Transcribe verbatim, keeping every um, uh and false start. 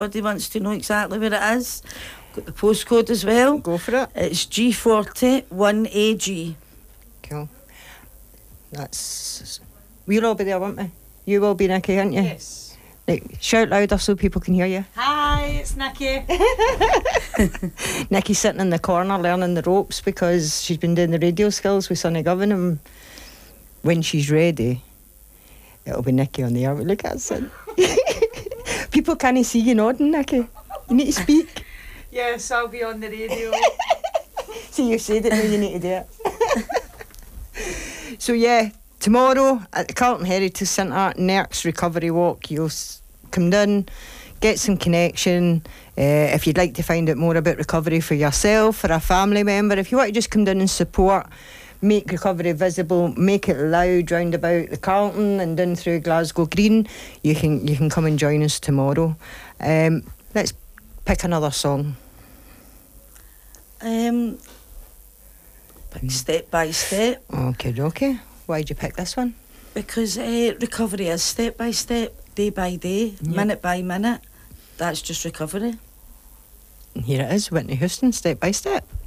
Everybody wants to know exactly where it is. Got the postcode as well. Go for it. It's G forty one A G. Cool. That's... We'll all be there, won't we? You will be, Nikki, aren't you? Yes. Like, shout louder so people can hear you. Hi, it's Nikki. Nikki's sitting in the corner learning the ropes because she's been doing the radio skills with Sonny Govan, and when she's ready, it'll be Nikki on the air. Look at us. People can't see you nodding, Nikki. You need to speak. Yes, I'll be on the radio. See, you said it, now you need to do it. So yeah, tomorrow at the Carlton Heritage Centre, Nerks Recovery Walk. You'll s- come down, get some connection. Uh, if you'd like to find out more about recovery for yourself, for a family member, if you want to just come down and support, make recovery visible, make it loud round about the Carlton and down through Glasgow Green, you can you can come and join us tomorrow. Um, let's pick another song. Um, pick Step by Step. Okay, okay. Why'd you pick this one? Because uh, recovery is step by step, day by day, Yeah. minute by minute. That's just recovery. And here it is, Whitney Houston, Step by Step.